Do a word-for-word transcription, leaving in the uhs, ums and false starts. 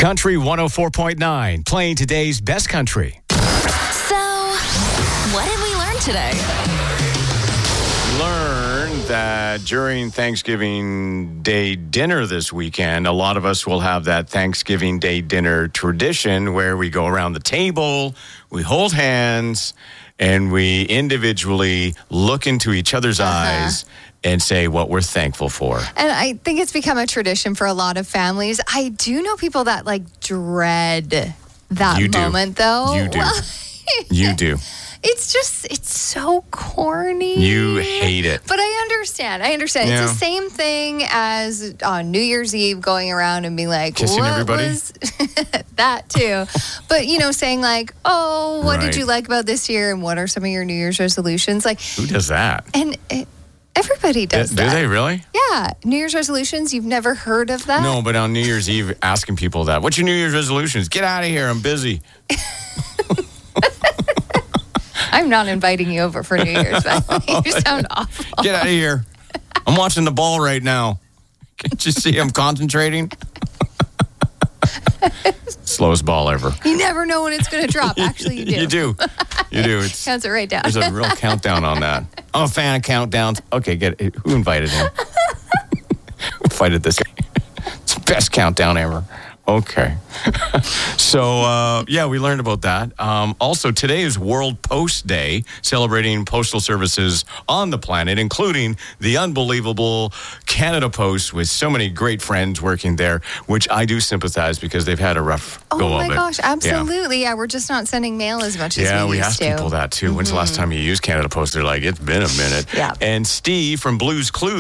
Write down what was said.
Country one oh four point nine, playing today's best country. So, what did we learn today? Learned that during Thanksgiving Day dinner this weekend, a lot of us will have that Thanksgiving Day dinner tradition where we go around the table, we hold hands, and we individually look into each other's uh-huh. eyes and say what we're thankful for. And I think it's become a tradition for a lot of families. I do know people that like dread that you moment, do. though. You do. Well, you do. It's just, it's so corny. You hate it. But I understand. I understand. Yeah. It's the same thing as on New Year's Eve going around and being like, kissing what everybody? Was that too. But, you know, saying like, oh, what right. did you like about this year? And what are some of your New Year's resolutions? Like, who does that? And it, everybody does do, that. Do they really? Yeah. New Year's resolutions. You've never heard of that? No, but on New Year's Eve, asking people that. What's your New Year's resolutions? Get out of here. I'm busy. I'm not inviting you over for New Year's, but you sound awful. Get out of here. I'm watching the ball right now. Can't you see I'm concentrating? Slowest ball ever. You never know when it's going to drop. Actually, you do. You do. You do. It's, counts it right down. There's a real countdown on that. I'm a fan of countdowns. Okay, get it. Who invited him? Who invited this guy? It's the best countdown ever. Okay. So, uh, yeah, we learned about that. Um, also, today is World Post Day, celebrating postal services on the planet, including the unbelievable Canada Post with so many great friends working there, which I do sympathize because they've had a rough oh go of it. Oh, my gosh, absolutely. Yeah. yeah, we're just not sending mail as much yeah, as we, we used to. Yeah, we ask people that, too. Mm-hmm. When's the last time you used Canada Post? They're like, it's been a minute. Yeah. And Steve from Blues Clues